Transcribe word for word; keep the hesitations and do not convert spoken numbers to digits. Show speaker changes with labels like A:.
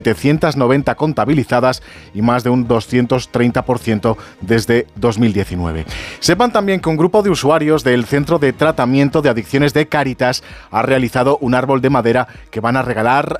A: setecientas noventa contabilizadas y más de un doscientos treinta por ciento desde dos mil diecinueve. Sepan también que un grupo de usuarios del Centro de Tratamiento de Adicciones de Cáritas ha realizado un árbol de madera que van a regalar